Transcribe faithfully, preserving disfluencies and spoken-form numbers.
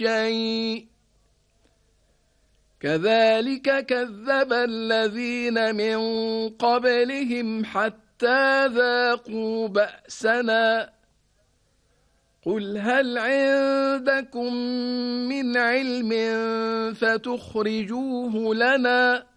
شيء كذلك كذب الذين من قبلهم حتى ذاقوا بأسنا قل هل عندكم من علم فتخرجوه لنا